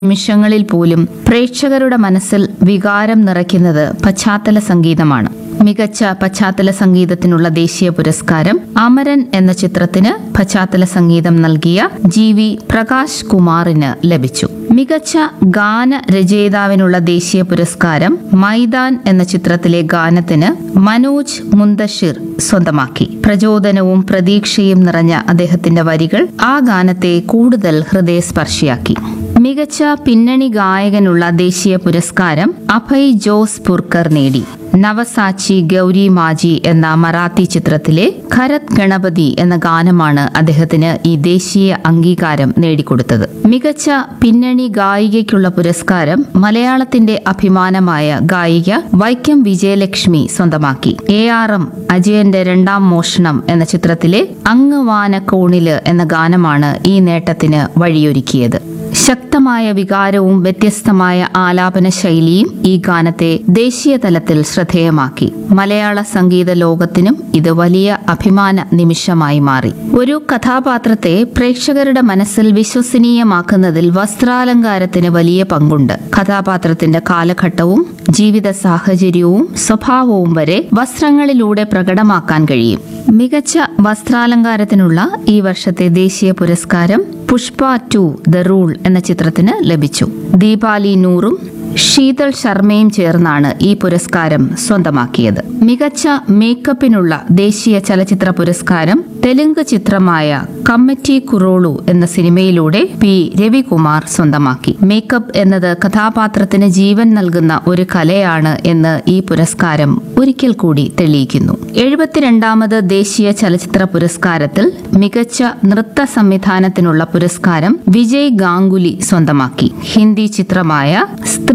നിമിഷങ്ങളിൽ പോലും പ്രേക്ഷകരുടെ മനസ്സിൽ വികാരം നിറയ്ക്കുന്നത് പശ്ചാത്തല സംഗീതമാണ്. മികച്ച പശ്ചാത്തല സംഗീതത്തിനുള്ള ദേശീയ പുരസ്കാരം അമരൻ എന്ന ചിത്രത്തിന് പശ്ചാത്തല സംഗീതം നൽകിയ GV പ്രകാശ് കുമാറിന് ലഭിച്ചു. മികച്ച ഗാന രചയിതാവിനുള്ള ദേശീയ പുരസ്കാരം മൈതാൻ എന്ന ചിത്രത്തിലെ ഗാനത്തിന് മനോജ് മുന്തഷിർ സ്വന്തമാക്കി. പ്രചോദനവും പ്രതീക്ഷയും നിറഞ്ഞ അദ്ദേഹത്തിന്റെ വരികൾ ആ ഗാനത്തെ കൂടുതൽ ഹൃദയസ്പർശിയാക്കി. മികച്ച പിന്നണി ഗായകനുള്ള ദേശീയ പുരസ്കാരം അഭയ് ജോസ് പുർക്കർ നേടി. നവസാച്ചി ഗൗരി മാജി എന്ന മറാത്തി ചിത്രത്തിലെ ഖരത് ഗണപതി എന്ന ഗാനമാണ് അദ്ദേഹത്തിന് ഈ ദേശീയ അംഗീകാരം നേടിക്കൊടുത്തത്. മികച്ച പിന്നണി ഗായികയ്ക്കുള്ള പുരസ്കാരം മലയാളത്തിന്റെ അഭിമാനമായ ഗായിക വൈക്കം വിജയലക്ഷ്മി സ്വന്തമാക്കി. ARM അജയന്റെ രണ്ടാം മോഷണം എന്ന ചിത്രത്തിലെ അങ്ങ് വാനക്കോണില് എന്ന ഗാനമാണ് ഈ നേട്ടത്തിന് വഴിയൊരുക്കിയത്. ശക്തമായ വികാരവും വ്യത്യസ്തമായ ആലാപന ശൈലിയും ഈ ഗാനത്തെ ദേശീയ തലത്തിൽ ശ്രദ്ധേയമാക്കി. മലയാള സംഗീത ലോകത്തിനും ഇത് വലിയ അഭിമാന നിമിഷമായി മാറി. ഒരു കഥാപാത്രത്തെ പ്രേക്ഷകരുടെ മനസ്സിൽ വിശ്വസനീയമാക്കുന്നതിൽ വസ്ത്രാലങ്കാരത്തിന് വലിയ പങ്കുണ്ട്. കഥാപാത്രത്തിന്റെ കാലഘട്ടവും ജീവിത സാഹചര്യവും സ്വഭാവവും വരെ വസ്ത്രങ്ങളിലൂടെ പ്രകടമാക്കാൻ കഴിയും. മികച്ച വസ്ത്രാലങ്കാരത്തിനുള്ള ഈ വർഷത്തെ ദേശീയ പുരസ്കാരം പുഷ്പ 2 ദ റൂൾ എന്ന ചിത്രത്തിന് ലഭിച്ചു. ദീപാലി നൂറും ശീതൾ ശർമ്മയും ചേർന്നാണ് ഈ പുരസ്കാരം സ്വന്തമാക്കിയത്. മികച്ച മേക്കപ്പിനുള്ള ദേശീയ ചലച്ചിത്ര പുരസ്കാരം തെലുങ്ക് ചിത്രമായ കമ്മിറ്റി കുറോളു എന്ന സിനിമയിലൂടെ P. രവികുമാർ സ്വന്തമാക്കി. മേക്കപ്പ് എന്നത് കഥാപാത്രത്തിന് ജീവൻ നൽകുന്ന ഒരു കലയാണ് എന്ന് ഈ പുരസ്കാരം ഒരിക്കൽ കൂടി തെളിയിക്കുന്നു. 72ാമത് ദേശീയ ചലച്ചിത്ര പുരസ്കാരത്തിൽ മികച്ച നൃത്ത സംവിധാനത്തിനുള്ള പുരസ്കാരം വിജയ് ഗാംഗുലി സ്വന്തമാക്കി. ഹിന്ദി ചിത്രമായ സ്ത്രീ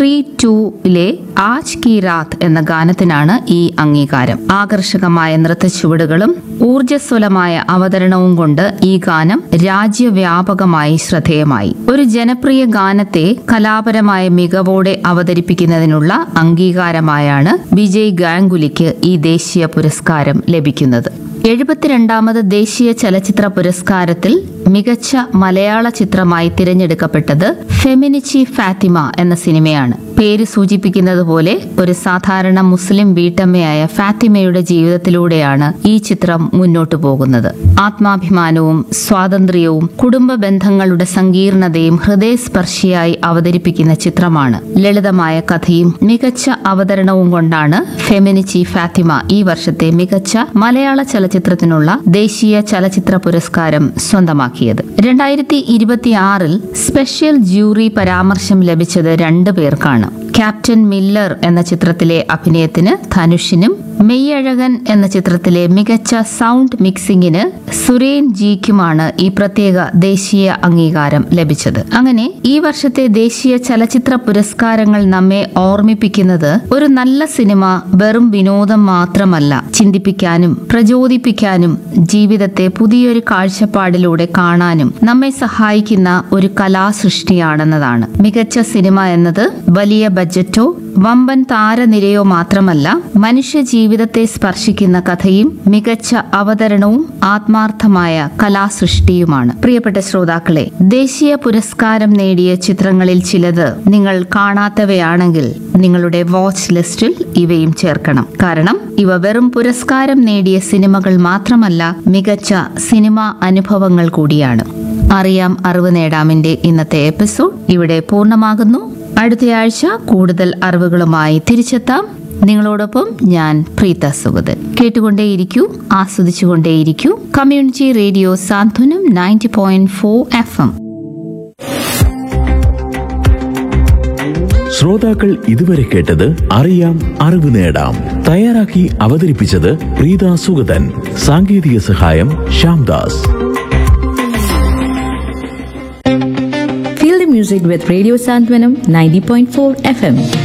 2ലെ ആജ് കി രാത് എന്ന ഗാനത്തിനാണ് ഈ അംഗീകാരം. ആകർഷകമായ നൃത്ത ചുവടുകളും ഊർജ്ജസ്വലമായ അവതരണവും കൊണ്ട് ഈ ഗാനം രാജ്യവ്യാപകമായി ശ്രദ്ധേയമായി. ഒരു ജനപ്രിയ ഗാനത്തെ കലാപരമായ മികവോടെ അവതരിപ്പിക്കുന്നതിനുള്ള അംഗീകാരമായാണ് വിജയ് ഗാംഗുലിക്ക് ഈ ദേശീയ പുരസ്കാരം ലഭിക്കുന്നത്. 72ാമത് ദേശീയ ചലച്ചിത്ര പുരസ്കാരത്തിൽ മികച്ച മലയാള ചിത്രമായി തിരഞ്ഞെടുക്കപ്പെട്ടത് ഫെമിനിച്ചി ഫാത്തിമ എന്ന സിനിമയാണ്. പേര് സൂചിപ്പിക്കുന്നത് പോലെ ഒരു സാധാരണ മുസ്ലിം വീട്ടമ്മയായ ഫാത്തിമയുടെ ജീവിതത്തിലൂടെയാണ് ഈ ചിത്രം മുന്നോട്ടു പോകുന്നത്. ആത്മാഭിമാനവും സ്വാതന്ത്ര്യവും കുടുംബ ബന്ധങ്ങളുടെ സങ്കീർണതയും ഹൃദയസ്പർശിയായി അവതരിപ്പിക്കുന്ന ചിത്രമാണ്. ലളിതമായ കഥയും മികച്ച അവതരണവും കൊണ്ടാണ് ഫെമിനിച്ചി ഫാത്തിമ ഈ വർഷത്തെ മികച്ച മലയാള ചലച്ചിത്രത്തിനുള്ള ദേശീയ ചലച്ചിത്ര പുരസ്കാരം സ്വന്തമാക്കിയത്. 2026 സ്പെഷ്യൽ ജൂറി പരാമർശം ലഭിച്ചത് 2 പേർക്കാണ്. ക്യാപ്റ്റൻ മില്ലർ എന്ന ചിത്രത്തിലെ അഭിനയത്തിന് ധനുഷിനും മെയ്യഴകൻ എന്ന ചിത്രത്തിലെ മികച്ച സൗണ്ട് മിക്സിംഗിന് സുരേൻ ജിക്കുമാണ് ഈ പ്രത്യേക ദേശീയ അംഗീകാരം ലഭിച്ചത്. അങ്ങനെ ഈ വർഷത്തെ ദേശീയ ചലച്ചിത്ര പുരസ്കാരങ്ങൾ നമ്മെ ഓർമ്മിപ്പിക്കുന്നത് ഒരു നല്ല സിനിമ വെറും വിനോദം മാത്രമല്ല, ചിന്തിപ്പിക്കാനും പ്രചോദിപ്പിക്കാനും ജീവിതത്തെ പുതിയൊരു കാഴ്ചപ്പാടിലൂടെ കാണാനും നമ്മെ സഹായിക്കുന്ന ഒരു കലാസൃഷ്ടിയാണെന്നതാണ്. മികച്ച സിനിമ എന്നത് വലിയ ബജറ്റോ വമ്പൻ താരനിരയോ മാത്രമല്ല, മനുഷ്യ ജീവിതത്തെ സ്പർശിക്കുന്ന കഥയും മികച്ച അവതരണവും ആത്മാർത്ഥമായ കലാസൃഷ്ടിയുമാണ്. പ്രിയപ്പെട്ട ശ്രോതാക്കളെ, ദേശീയ പുരസ്കാരം നേടിയ ചിത്രങ്ങളിൽ ചിലത് നിങ്ങൾ കാണാത്തവയാണെങ്കിൽ നിങ്ങളുടെ വാച്ച് ലിസ്റ്റിൽ ഇവയും ചേർക്കണം. കാരണം ഇവ വെറും പുരസ്കാരം നേടിയ സിനിമകൾ മാത്രമല്ല, മികച്ച സിനിമാ അനുഭവങ്ങൾ കൂടിയാണ്. അറിയാം അറിവ് നേടാമിന്റെ ഇന്നത്തെ എപ്പിസോഡ് ഇവിടെ പൂർണ്ണമാകുന്നു. അടുത്തയാഴ്ച കൂടുതൽ അറിവുകളുമായി തിരിച്ചെത്താം. നിങ്ങളോടൊപ്പം ഞാൻ പ്രീത സുഗതൻ. കേട്ടുകൊണ്ടേയിരിക്കൂ, ആസ്വദിച്ചുകൊണ്ടേയിരിക്കൂ. കമ്മ്യൂണിറ്റി റേഡിയോ സാന്ത്വനം 90.4 FM. ശ്രോതാക്കൾ ഇതുവരെ കേട്ടത് അറിയാം അറിവ് നേടാം. തയ്യാറാക്കി അവതരിപ്പിച്ചത് പ്രീത സുഗതൻ. സാങ്കേതിക സഹായം Shyamdas. Feel the music with Radio Santwanam 90.4 FM.